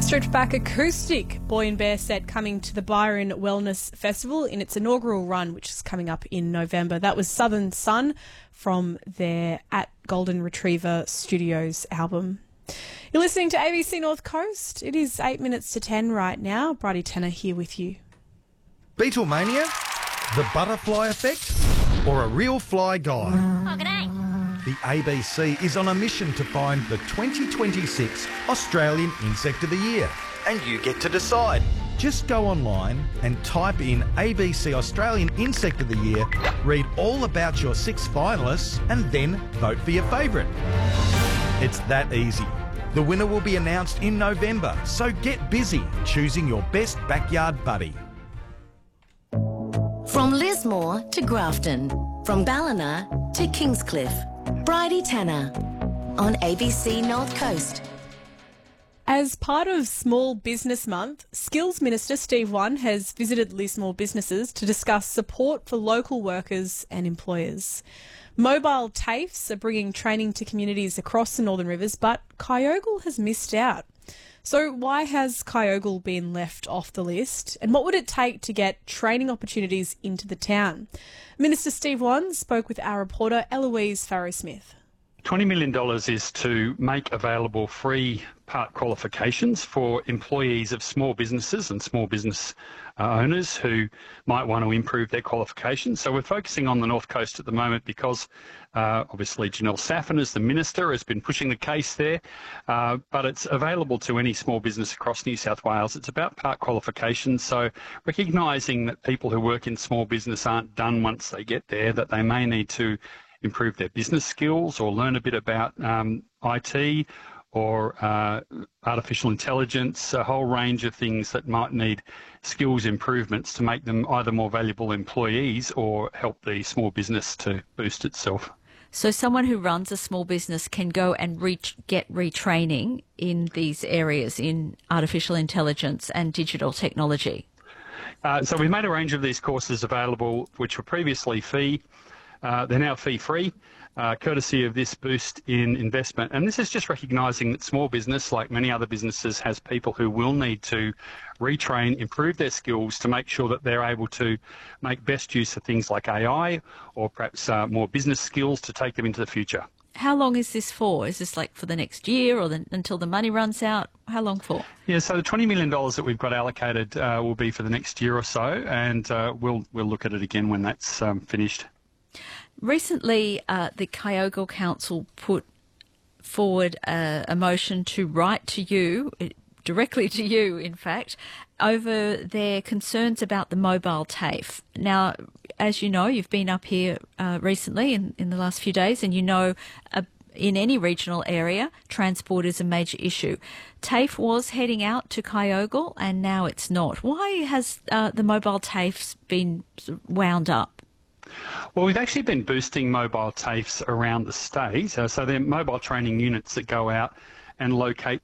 Stripped back acoustic Boy and Bear set coming to the Byron Wellness Festival in its inaugural run, which is coming up in November. That was Southern Sun from their At Golden Retriever Studios album. You're listening to ABC North Coast. It is 8 minutes to 10 right now. Bridie Tanner here with you. Beatlemania? The butterfly effect? Or a real fly guy? Oh, g'day. The ABC is on a mission to find the 2026 Australian Insect of the Year. And you get to decide. Just go online and type in ABC Australian Insect of the Year, read all about your 6 finalists, and then vote for your favourite. It's that easy. The winner will be announced in November, so get busy choosing your best backyard buddy. From Lismore to Grafton, from Ballina to Kingscliff, Bridie Tanner on ABC North Coast. As part of Small Business Month, Skills Minister Steve One has visited Lismore businesses to discuss support for local workers and employers. Mobile TAFEs are bringing training to communities across the Northern Rivers, but Kyogle has missed out. So why has Kyogle been left off the list? And what would it take to get training opportunities into the town? Minister Steve One spoke with our reporter Eloise Farrow-Smith. $20 million is to make available free part qualifications for employees of small businesses and small business owners who might want to improve their qualifications. So we're focusing on the North Coast at the moment because obviously Janelle Saffin as the Minister has been pushing the case there, but it's available to any small business across New South Wales. It's about part qualifications, so recognising that people who work in small business aren't done once they get there, that they may need to improve their business skills or learn a bit about IT or artificial intelligence, a whole range of things that might need skills improvements to make them either more valuable employees or help the small business to boost itself. So someone who runs a small business can go and get retraining in these areas, in artificial intelligence and digital technology? So we've made a range of these courses available which were previously they're now fee-free, courtesy of this boost in investment. And this is just recognising that small business, like many other businesses, has people who will need to retrain, improve their skills to make sure that they're able to make best use of things like AI or perhaps more business skills to take them into the future. How long is this for? Is this like for the next year or until the money runs out? How long for? Yeah, so the $20 million that we've got allocated will be for the next year or so, and we'll look at it again when that's finished. Recently, the Kyogle Council put forward a motion to write to you, directly to you, in fact, over their concerns about the mobile TAFE. Now, as you know, you've been up here recently in the last few days, and you know in any regional area, transport is a major issue. TAFE was heading out to Kyogle, and now it's not. Why has the mobile TAFEs been wound up? Well, we've actually been boosting mobile TAFEs around the state. So they're mobile training units that go out and locate